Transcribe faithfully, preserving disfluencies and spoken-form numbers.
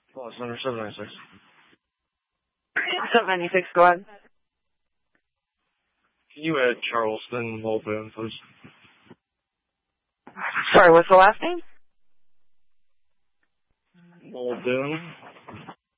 Call center seven ninety-six. seven ninety-six, go ahead. Can you add Charleston Muldoon, please? Sorry, what's the last name? Muldoon.